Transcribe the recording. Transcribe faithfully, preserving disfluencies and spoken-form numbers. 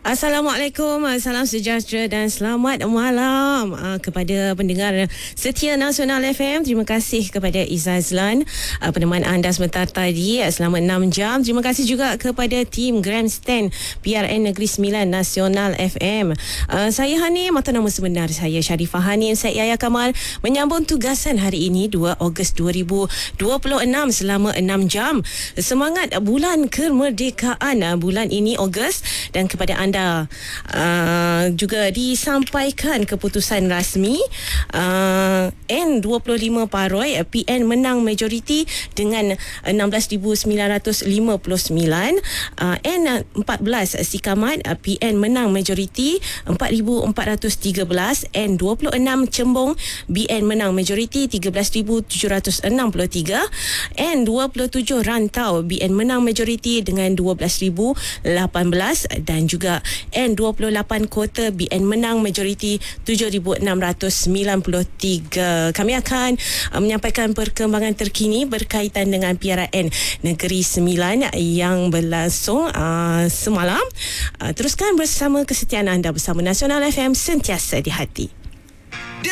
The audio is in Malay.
Assalamualaikum, salam sejahtera dan selamat malam uh, kepada pendengar setia Nasional F M. Terima kasih kepada Izzah Azlan uh, peneman anda sebentar tadi uh, selama enam jam. Terima kasih juga kepada tim Grandstand P R N Negeri Sembilan Nasional F M. Uh, saya Hanim, atau nama sebenar saya Sharifah Hanim Syed Yahya Kamal, menyambung tugasan hari ini dua Ogos dua ribu dua puluh enam selama enam jam. Semangat bulan kemerdekaan uh, bulan ini Ogos, dan kepada anda Anda uh, juga disampaikan keputusan rasmi uh, N dua puluh lima Paroi P N menang majoriti dengan enam belas ribu sembilan ratus lima puluh sembilan, uh, N empat belas Sikamat P N menang majoriti empat ribu empat ratus tiga belas, N dua puluh enam Cembong B N menang majoriti tiga belas ribu tujuh ratus enam puluh tiga, N dua puluh tujuh Rantau B N menang majoriti dengan dua belas ribu lapan belas, dan juga N dua puluh lapan Kota B N menang majoriti tujuh ribu enam ratus sembilan puluh tiga. Kami akan uh, menyampaikan perkembangan terkini berkaitan dengan P R N Negeri Sembilan yang berlangsung uh, semalam. Uh, teruskan bersama kesetiaan anda bersama Nasional F M, sentiasa di hati.